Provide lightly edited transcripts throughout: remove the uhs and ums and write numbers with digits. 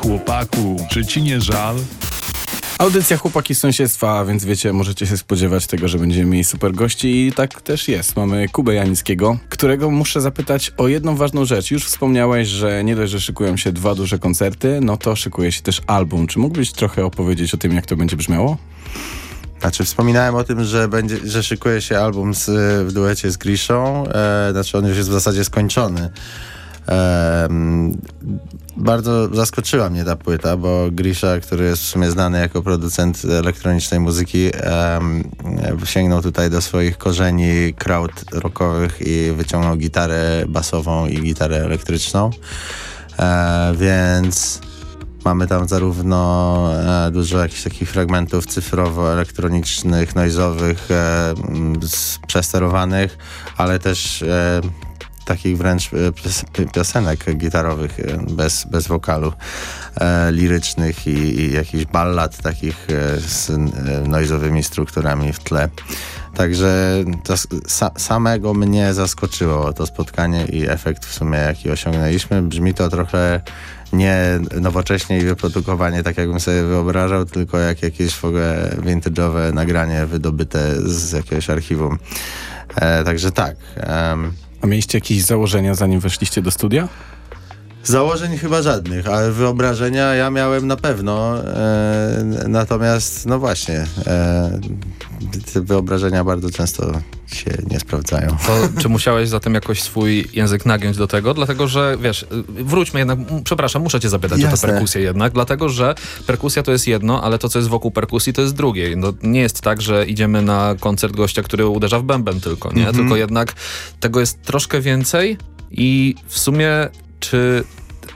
chłopaku, czy ci nie żal? Audycja Chłopaki z Sąsiedztwa, a więc wiecie, możecie się spodziewać tego, że będziemy mieli super gości i tak też jest. Mamy Kubę Janickiego, którego muszę zapytać o jedną ważną rzecz. Już wspomniałeś, że nie dość, że szykują się 2 duże koncerty, no to szykuje się też album. Czy mógłbyś trochę opowiedzieć o tym, jak to będzie brzmiało? Znaczy wspominałem o tym, że szykuje się album w duecie z Griszą. Znaczy on już jest w zasadzie skończony. Bardzo zaskoczyła mnie ta płyta, bo Grisza, który jest w sumie znany jako producent elektronicznej muzyki, sięgnął tutaj do swoich korzeni krautrockowych i wyciągnął gitarę basową i gitarę elektryczną. Więc mamy tam zarówno dużo jakichś takich fragmentów cyfrowo-elektronicznych, noizowych, przesterowanych, ale też takich wręcz piosenek gitarowych bez wokalu, lirycznych i jakichś ballad takich z noizowymi strukturami w tle. Także to samego mnie zaskoczyło to spotkanie i efekt w sumie jaki osiągnęliśmy. Brzmi to trochę nie nowocześnie i wyprodukowanie tak jakbym sobie wyobrażał, tylko jak jakieś w ogóle vintage'owe nagranie wydobyte z jakiegoś archiwum. Także tak. A mieliście jakieś założenia, zanim weszliście do studia? Założeń chyba żadnych, ale wyobrażenia ja miałem na pewno. Natomiast, no właśnie, te wyobrażenia bardzo często się nie sprawdzają. To czy musiałeś zatem jakoś swój język nagiąć do tego? Dlatego, że wiesz, wróćmy jednak, przepraszam, muszę cię zapytać Jasne. o tę perkusję jednak, dlatego, że perkusja to jest jedno, ale to, co jest wokół perkusji, to jest drugie. No, nie jest tak, że idziemy na koncert gościa, który uderza w bęben tylko, nie? Tylko jednak tego jest troszkę więcej i w sumie czy...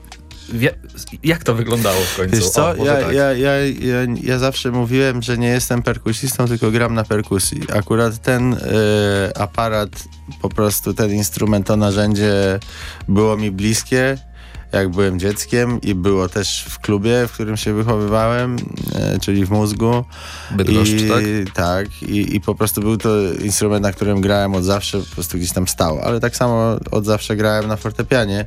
Jak to wyglądało w końcu? Wiesz co, tak. ja zawsze mówiłem, że nie jestem perkusistą, tylko gram na perkusji. Akurat ten aparat, po prostu ten instrument, to narzędzie było mi bliskie, jak byłem dzieckiem i było też w klubie, w którym się wychowywałem, czyli w Mózgu. Bydgoszcz, tak? Tak. I po prostu był to instrument, na którym grałem od zawsze, po prostu gdzieś tam stał. Ale tak samo od zawsze grałem na fortepianie.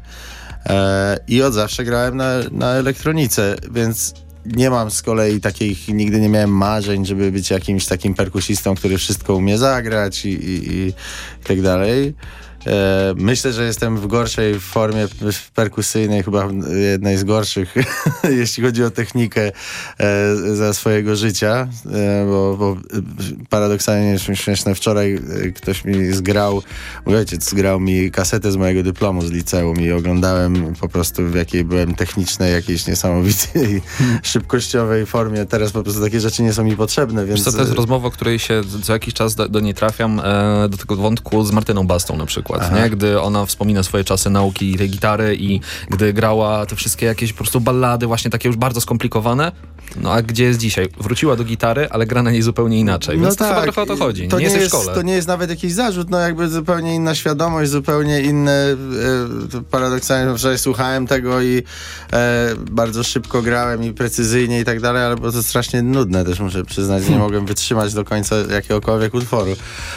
I od zawsze grałem na elektronice, więc nie mam z kolei takich, nigdy nie miałem marzeń, żeby być jakimś takim perkusistą, który wszystko umie zagrać i tak dalej. Myślę, że jestem w gorszej formie perkusyjnej, chyba jednej z gorszych, jeśli chodzi o technikę za swojego życia, bo paradoksalnie śmieszne, wczoraj ktoś mi zgrał, mój ojciec zgrał mi kasetę z mojego dyplomu z liceum i oglądałem po prostu, w jakiej byłem technicznej, jakiejś niesamowitej, szybkościowej formie. Teraz po prostu takie rzeczy nie są mi potrzebne, więc... To jest rozmowa, o której się co jakiś czas do niej trafiam, do tego wątku z Martyną Bastą na przykład. Nie? Gdy ona wspomina swoje czasy nauki tej gitary i gdy grała te wszystkie jakieś po prostu ballady właśnie takie już bardzo skomplikowane, no a gdzie jest dzisiaj? Wróciła do gitary, ale gra na niej zupełnie inaczej, więc no chyba tak, trochę o to chodzi. To nie jesteś w szkole. To nie jest nawet jakiś zarzut, no jakby zupełnie inna świadomość, zupełnie inne, paradoksalnie wczoraj słuchałem tego i bardzo szybko grałem i precyzyjnie i tak dalej, ale było to strasznie nudne też, muszę przyznać, nie mogłem wytrzymać do końca jakiegokolwiek utworu.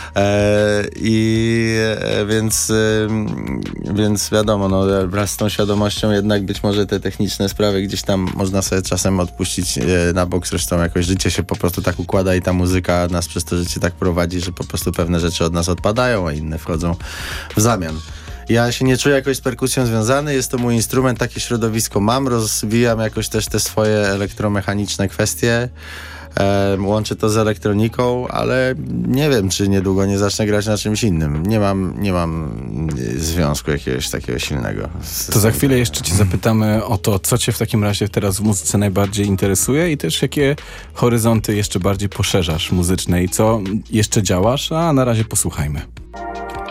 Więc wiadomo, no, wraz z tą świadomością jednak być może te techniczne sprawy gdzieś tam można sobie czasem odpuścić na bok. Zresztą jakoś życie się po prostu tak układa i ta muzyka nas przez to życie tak prowadzi, że po prostu pewne rzeczy od nas odpadają, a inne wchodzą w zamian. Ja się nie czuję jakoś z perkusją związany, jest to mój instrument, takie środowisko mam, rozwijam jakoś też te swoje elektromechaniczne kwestie. Łączę to z elektroniką, ale nie wiem, czy niedługo nie zacznę grać na czymś innym. Nie mam związku jakiegoś takiego silnego. To za chwilę jeszcze cię zapytamy o to, co cię w takim razie teraz w muzyce najbardziej interesuje i też jakie horyzonty jeszcze bardziej poszerzasz muzyczne i co jeszcze działasz, a na razie posłuchajmy.